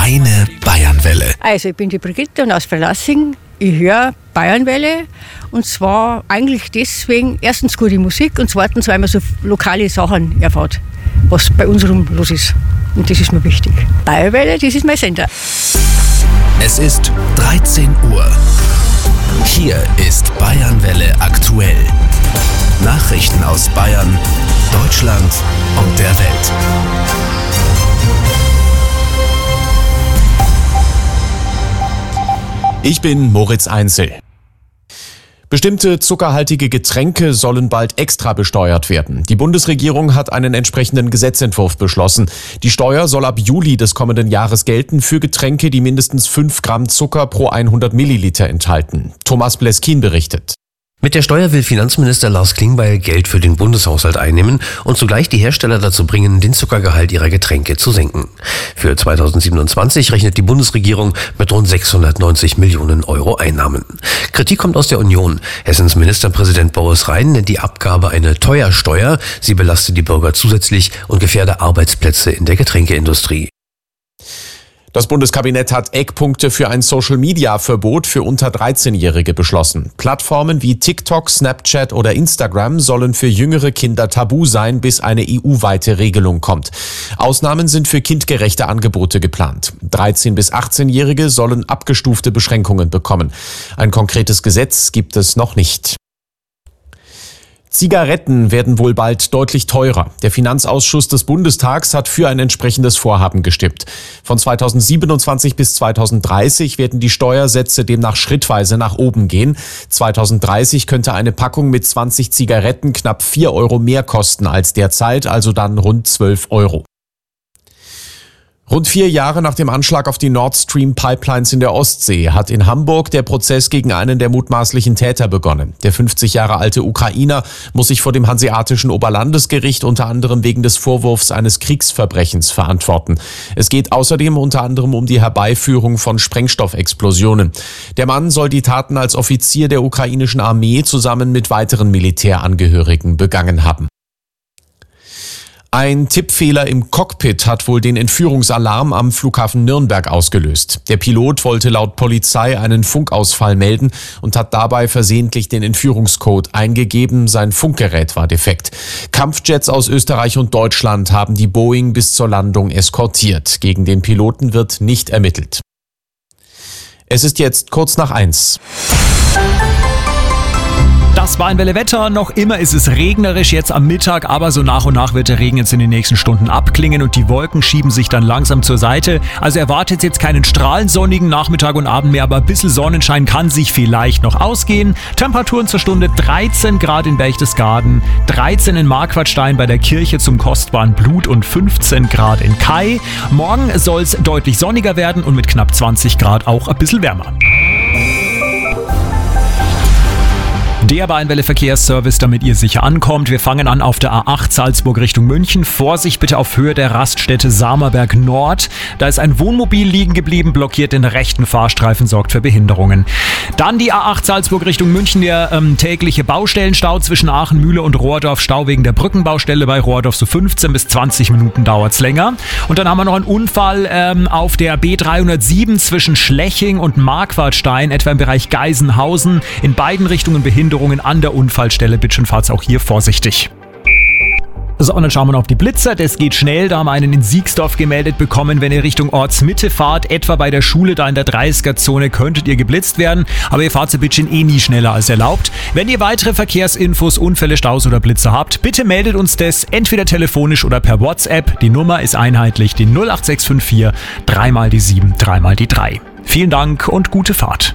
Deine Bayernwelle. Also ich bin die Brigitte und aus Verlassing. Ich höre Bayernwelle und zwar eigentlich deswegen, erstens gute Musik und zweitens, weil man so lokale Sachen erfährt, was bei uns rum los ist. Und das ist mir wichtig. Bayernwelle, das ist mein Sender. Es ist 13 Uhr. Hier ist Bayernwelle aktuell. Nachrichten aus Bayern, Deutschland und der Welt. Ich bin Moritz Einzel. Bestimmte zuckerhaltige Getränke sollen bald extra besteuert werden. Die Bundesregierung hat einen entsprechenden Gesetzentwurf beschlossen. Die Steuer soll ab Juli des kommenden Jahres gelten für Getränke, die mindestens 5 Gramm Zucker pro 100 Milliliter enthalten. Thomas Bleskin berichtet. Mit der Steuer will Finanzminister Lars Klingbeil Geld für den Bundeshaushalt einnehmen und zugleich die Hersteller dazu bringen, den Zuckergehalt ihrer Getränke zu senken. Für 2027 rechnet die Bundesregierung mit rund 690 Millionen Euro Einnahmen. Kritik kommt aus der Union. Hessens Ministerpräsident Boris Rhein nennt die Abgabe eine Teuersteuer. Sie belaste die Bürger zusätzlich und gefährde Arbeitsplätze in der Getränkeindustrie. Das Bundeskabinett hat Eckpunkte für ein Social-Media-Verbot für unter 13-Jährige beschlossen. Plattformen wie TikTok, Snapchat oder Instagram sollen für jüngere Kinder tabu sein, bis eine EU-weite Regelung kommt. Ausnahmen sind für kindgerechte Angebote geplant. 13- bis 18-Jährige sollen abgestufte Beschränkungen bekommen. Ein konkretes Gesetz gibt es noch nicht. Zigaretten werden wohl bald deutlich teurer. Der Finanzausschuss des Bundestags hat für ein entsprechendes Vorhaben gestimmt. Von 2027 bis 2030 werden die Steuersätze demnach schrittweise nach oben gehen. 2030 könnte eine Packung mit 20 Zigaretten knapp 4 Euro mehr kosten als derzeit, also dann rund 12 Euro. Rund 4 Jahre nach dem Anschlag auf die Nord Stream Pipelines in der Ostsee hat in Hamburg der Prozess gegen einen der mutmaßlichen Täter begonnen. Der 50 Jahre alte Ukrainer muss sich vor dem Hanseatischen Oberlandesgericht unter anderem wegen des Vorwurfs eines Kriegsverbrechens verantworten. Es geht außerdem unter anderem um die Herbeiführung von Sprengstoffexplosionen. Der Mann soll die Taten als Offizier der ukrainischen Armee zusammen mit weiteren Militärangehörigen begangen haben. Ein Tippfehler im Cockpit hat wohl den Entführungsalarm am Flughafen Nürnberg ausgelöst. Der Pilot wollte laut Polizei einen Funkausfall melden und hat dabei versehentlich den Entführungscode eingegeben. Sein Funkgerät war defekt. Kampfjets aus Österreich und Deutschland haben die Boeing bis zur Landung eskortiert. Gegen den Piloten wird nicht ermittelt. Es ist jetzt kurz nach 1. Das Bayernwelle Wetter, noch immer ist es regnerisch jetzt am Mittag, aber so nach und nach wird der Regen jetzt in den nächsten Stunden abklingen und die Wolken schieben sich dann langsam zur Seite. Also erwartet jetzt keinen strahlend sonnigen Nachmittag und Abend mehr, aber ein bisschen Sonnenschein kann sich vielleicht noch ausgehen. Temperaturen zur Stunde 13 Grad in Berchtesgaden, 13 in Marquardstein bei der Kirche zum kostbaren Blut und 15 Grad in Kai. Morgen soll es deutlich sonniger werden und mit knapp 20 Grad auch ein bisschen wärmer. Der Bayernwelle Verkehrsservice, damit ihr sicher ankommt. Wir fangen an auf der A8 Salzburg Richtung München. Vorsicht bitte auf Höhe der Raststätte Samerberg Nord. Da ist ein Wohnmobil liegen geblieben, blockiert den rechten Fahrstreifen, sorgt für Behinderungen. Dann die A8 Salzburg Richtung München. Der tägliche Baustellenstau zwischen Aachen, Mühle und Rohrdorf. Stau wegen der Brückenbaustelle bei Rohrdorf, so 15 bis 20 Minuten dauert's länger. Und dann haben wir noch einen Unfall auf der B307 zwischen Schleching und Marquardstein, etwa im Bereich Geisenhausen. In beiden Richtungen Behinderungen an der Unfallstelle. Bitte schon, fahrt auch hier vorsichtig. So, und dann schauen wir noch auf die Blitzer. Das geht schnell. Da haben wir einen in Siegsdorf gemeldet bekommen. Wenn ihr Richtung Ortsmitte fahrt, etwa bei der Schule da in der 30er-Zone, könntet ihr geblitzt werden. Aber ihr fahrt so ein bisschen nie schneller als erlaubt. Wenn ihr weitere Verkehrsinfos, Unfälle, Staus oder Blitzer habt, bitte meldet uns das entweder telefonisch oder per WhatsApp. Die Nummer ist einheitlich, die 08654 3 mal die 7, 3 mal die 3. Vielen Dank und gute Fahrt.